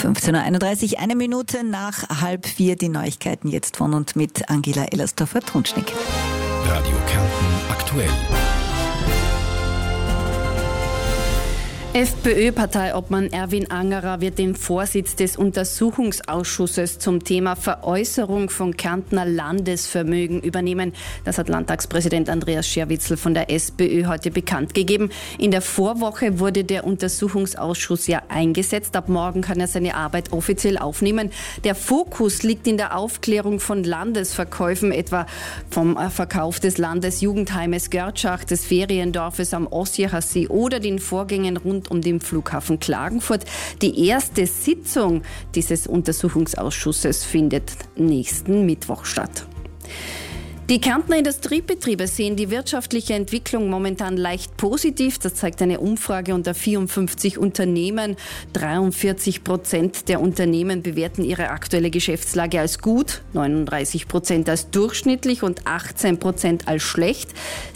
15.31 Uhr, 1 Minute nach 3:30 die Neuigkeiten jetzt von und mit Angela Ellersdorfer-Trunschnick. Radio Kärnten aktuell. FPÖ-Parteiobmann Erwin Angerer wird den Vorsitz des Untersuchungsausschusses zum Thema Veräußerung von Kärntner Landesvermögen übernehmen. Das hat Landtagspräsident Andreas Scherwitzel von der SPÖ heute bekannt gegeben. In der Vorwoche wurde der Untersuchungsausschuss ja eingesetzt. Ab morgen kann er seine Arbeit offiziell aufnehmen. Der Fokus liegt in der Aufklärung von Landesverkäufen, etwa vom Verkauf des Landesjugendheimes Görtschach, des Feriendorfes am Osjacher See oder den Vorgängen rund um den Flughafen Klagenfurt. Die erste Sitzung dieses Untersuchungsausschusses findet nächsten Mittwoch statt. Die Kärntner Industriebetriebe sehen die wirtschaftliche Entwicklung momentan leicht positiv. Das zeigt eine Umfrage unter 54 Unternehmen. 43% der Unternehmen bewerten ihre aktuelle Geschäftslage als gut, 39% als durchschnittlich und 18% als schlecht.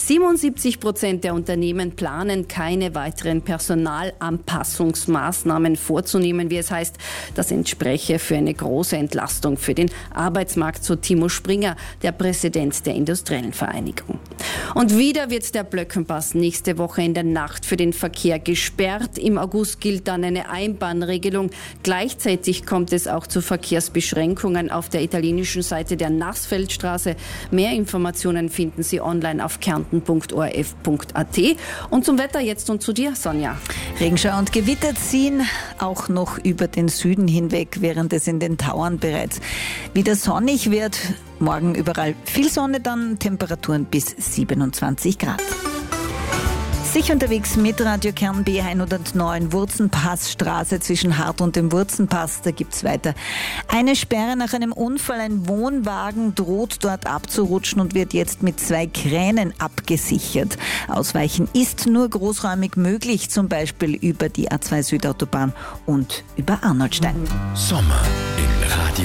77% der Unternehmen planen, keine weiteren Personalanpassungsmaßnahmen vorzunehmen, wie es heißt. Das entspräche für eine große Entlastung für den Arbeitsmarkt, so Timo Springer, der Präsident der Industriellen Vereinigung. Und wieder wird der Blöckenpass nächste Woche in der Nacht für den Verkehr gesperrt. Im August gilt dann eine Einbahnregelung. Gleichzeitig kommt es auch zu Verkehrsbeschränkungen auf der italienischen Seite der Nassfeldstraße. Mehr Informationen finden Sie online auf kärnten.orf.at. Und zum Wetter jetzt und zu dir, Sonja. Regenschauer und Gewitter ziehen auch noch über den Süden hinweg, während es in den Tauern bereits wieder sonnig wird. Morgen überall viel Sonne, dann Temperaturen bis 27 Grad. Sich unterwegs mit Radio Kärnten B109 Wurzenpassstraße zwischen Hart und dem Wurzenpass. Da gibt's weiter eine Sperre nach einem Unfall. Ein Wohnwagen droht dort abzurutschen und wird jetzt mit 2 Kränen abgesichert. Ausweichen ist nur großräumig möglich, zum Beispiel über die A2 Südautobahn und über Arnoldstein. Sommer in Radio